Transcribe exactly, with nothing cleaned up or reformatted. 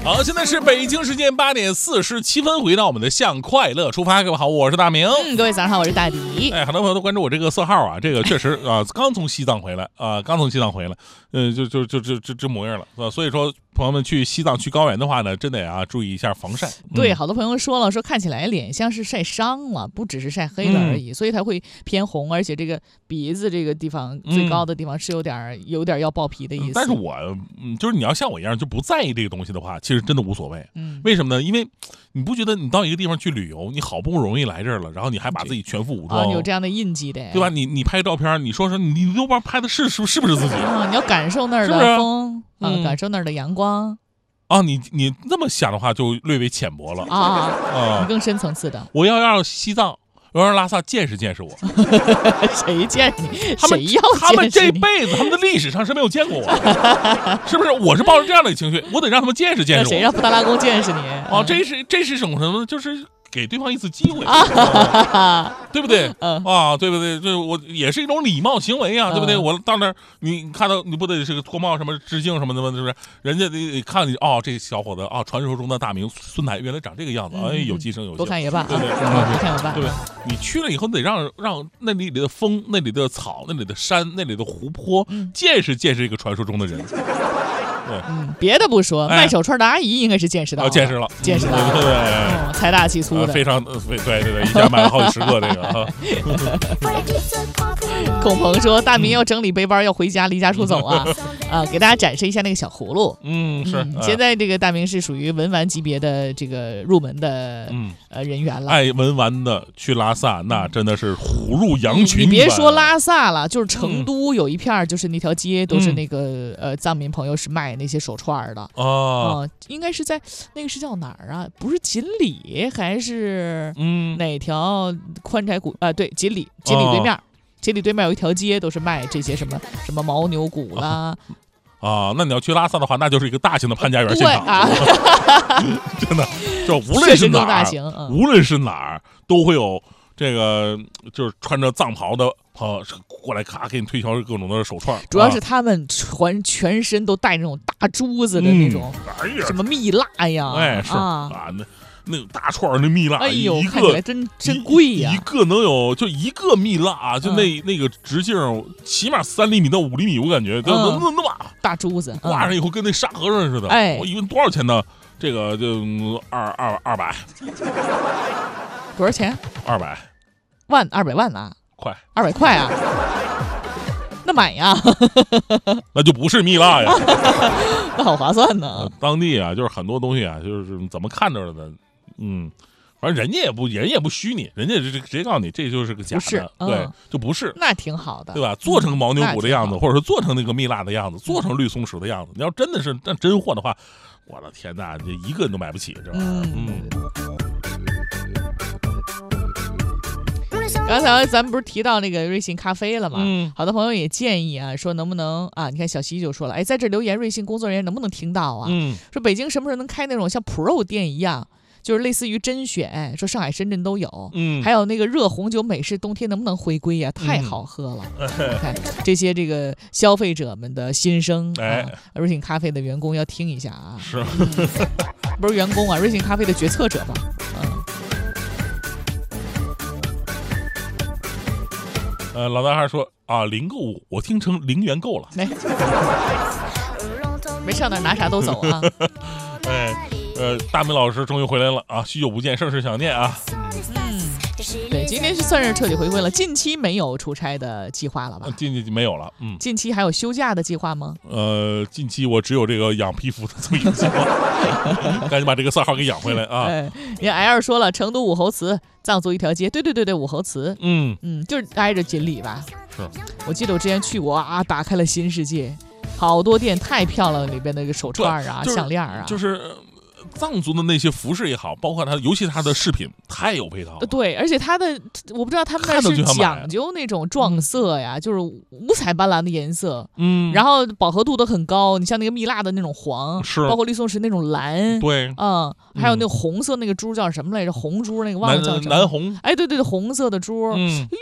好，现在是北京时间八点四十七分，回到我们的向快乐出发。各位好，我是大明。 嗯，各位早上好，我是大迪。 哎，很多朋友都关注我这个色号啊，这个确实啊，刚从西藏回来啊，刚从西藏回来，呃，就就就就就这模样了，是吧？所以说，朋友们去西藏去高原的话呢，真得啊注意一下防晒。嗯、 对，好多朋友说了，说看起来脸像是晒伤了，不只是晒黑了而已，嗯、所以它会偏红，而且这个鼻子这个地方最高的地方是有点有点要爆皮的意思。嗯、 但是我嗯，就是你要像我一样就不在意这个东西的话，其实真的无所谓。嗯，为什么呢？因为你不觉得你到一个地方去旅游，你好不容易来这儿了，然后你还把自己全副武装， 啊、有这样的印记的， 对吧？你你拍照片，你说说你你都不知道拍的是是是不是自己啊？你要感受那儿的风啊、嗯，感受那儿的阳光。 啊，你你那么想的话，就略微浅薄了啊啊！你更深层次的。 我要让西藏，我要让拉萨见识见识我。 谁见你？ 他们谁要他们这辈子，他们的历史上是没有见过我，是不是？我是抱着这样的情绪，我得让他们见识见识我。 谁让布达拉宫见识你？ 哦，这是这是什么什么？就是给对方一次机会，啊、对不对？嗯、啊，对不对？这我也是一种礼貌行为啊，嗯、对不对？我到那儿，你看到你不得是个脱帽什么致敬什么的吗？是不是？人家得看你哦，这小伙子啊，传说中的大明孙台原来长这个样子，嗯、哎，有今生有幸， 多看也罢， 对不对？ 多、嗯、看也罢， 对不对？你去了以后，得让让那里的风、那里的草、那里的山、那里的湖泊，嗯、见识见识这个传说中的人。对， 嗯，别的不说，哎、卖手串的阿姨应该是见识到了， 啊、见识了， 见识到了， 对对对， 嗯、财大气粗的， 呃、非常对对对对，一家买了好几十个这个。啊、 孔鹏说，大明要整理背包，要回家，离家出走啊啊！给大家展示一下那个小葫芦。 嗯，是。 嗯、现在这个大明是属于文玩级别的这个入门的嗯呃人员了。 爱文玩的去拉萨，那真的是虎入羊群。 你别说拉萨了，就是成都有一片，就是那条街都是那个、嗯、呃藏民朋友是卖那些手串的哦、 呃，应该是在那个是叫哪儿啊？不是锦里还是嗯哪条宽窄谷啊、呃？对，锦里，锦里对面，哦、锦里对面有一条街，都是卖这些什么什么牦牛骨啦。 啊，那你要去拉萨的话，那就是一个大型的潘家园现场，啊、真的，就无论是哪儿， 嗯、 无论是哪儿，都会有这个就是穿着藏袍的朋友过来，咔给你推销各种的手串。 主要是他们全全身都带那种大珠子的那种， 嗯哎、呀什么蜜蜡呀， 哎是啊，啊那。那个大串那蜜蜡， 哎呦， 一看起来真真贵呀！ 一个能有就一个蜜蜡，就那、嗯、那个直径起码三厘米到五厘米，我感觉就那那那么大珠子， 挂上以后跟那沙和尚似的。 哎， 我一问多少钱呢？这个就二二二百， 多少钱？ 二百万，二百万啊！ 快， 二百块啊！那买呀， 那就不是蜜蜡呀， 那好划算呢、 呃。当地啊，就是很多东西啊，就是怎么看着的，嗯，反正人家也不人也不虚你，人家直直接告诉你这就是个假的， 嗯、 对，就不是， 那挺好的， 对吧？做成牦牛骨的样子， 嗯、 或者说做成那个蜜蜡的样子，做成绿松石的样子，你要真的是那真货的话，我的天哪，这一个人都买不起，这玩意儿，嗯。嗯刚才咱们不是提到那个瑞幸咖啡了吗？ 嗯， 好多朋友也建议啊，说能不能啊？你看小西就说了，哎，在这留言，瑞幸工作人员能不能听到啊？ 嗯， 说北京什么时候能开那种像 Pro 店一样，就是类似于甄选，说上海、深圳都有。嗯，还有那个热红酒美式，冬天能不能回归呀、啊？太好喝了！嗯、你看这些这个消费者们的心声， 哎， 啊、瑞幸咖啡的员工要听一下啊。 是， 嗯、不是员工啊，瑞幸咖啡的决策者嘛。嗯。 呃，老男孩说啊，零购物，我听成零元购了。 没，没上那儿拿啥都走啊。 哎，呃，大明老师终于回来了啊，许久不见，甚是想念啊。 嗯，对，今天是算是彻底回归了。近期没有出差的计划了吧？ 近期没有了，嗯。 近期还有休假的计划吗？ 呃，近期我只有这个养皮肤的这么一个计划，赶紧把这个色号给养回来啊！ 哎，你 L 说了，成都武侯祠。藏族一条街，对对对对，武侯祠，嗯嗯，就是挨着锦里吧？ 是， 我记得我之前去过啊，打开了新世界，好多店太漂亮了，里边那个手串啊、项链啊， 就是。藏族的那些服饰也好，包括它，尤其它的饰品太有配套了。 对，而且它的，我不知道他们那是讲究那种撞色呀，就是五彩斑斓的颜色，嗯，然后饱和度都很高。你像那个蜜蜡的那种黄， 是， 包括绿松石那种蓝， 对， 嗯，还有那个红色那个珠叫什么来着？红珠那个忘了叫什么？ 南红。 哎，对对对，红色的珠，嗯。